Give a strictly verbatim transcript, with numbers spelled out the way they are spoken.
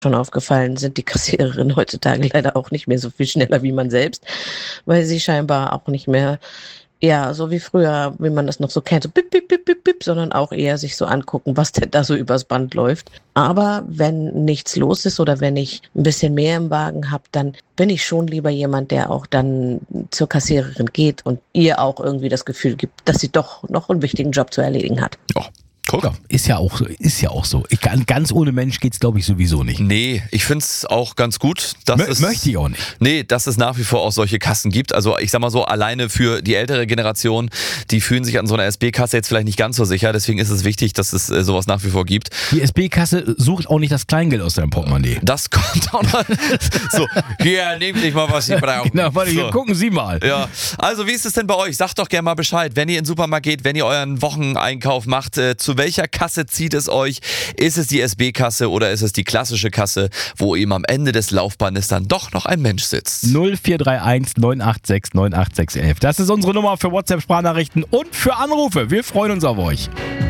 schon aufgefallen, sind die Kassiererinnen heutzutage leider auch nicht mehr so viel schneller wie man selbst, weil sie scheinbar auch nicht mehr, ja, so wie früher, wie man das noch so kennt, so bip, bip, bip, bip, bip, sondern auch eher sich so angucken, was denn da so übers Band läuft. Aber wenn nichts los ist oder wenn ich ein bisschen mehr im Wagen habe, dann bin ich schon lieber jemand, der auch dann zur Kassiererin geht und ihr auch irgendwie das Gefühl gibt, dass sie doch noch einen wichtigen Job zu erledigen hat. Ja. Guck. Ja, ist ja auch so. Ist ja auch so. Ich kann, ganz ohne Mensch geht's, glaube ich, sowieso nicht. Nee, ich find's auch ganz gut, dass Mö- es... möchte ich auch nicht. Nee, dass es nach wie vor auch solche Kassen gibt. Also ich sag mal so, alleine für die ältere Generation, die fühlen sich an so einer S B-Kasse jetzt vielleicht nicht ganz so sicher. Deswegen ist es wichtig, dass es äh, sowas nach wie vor gibt. Die S B-Kasse sucht auch nicht das Kleingeld aus deinem Portemonnaie. Das kommt auch noch... So, hier, nehmt nicht mal was Sie brauchen. Genau, warte, hier, So. gucken Sie mal. Ja, also wie ist es denn bei euch? Sagt doch gerne mal Bescheid, wenn ihr in den Supermarkt geht, wenn ihr euren Wocheneinkauf macht, äh, zu welcher Kasse zieht es euch? Ist es die S B-Kasse oder ist es die klassische Kasse, wo eben am Ende des Laufbandes dann doch noch ein Mensch sitzt? null vier drei eins neun acht sechs neun acht sechs eins eins. Das ist unsere Nummer für WhatsApp-Sprachnachrichten und für Anrufe. Wir freuen uns auf euch.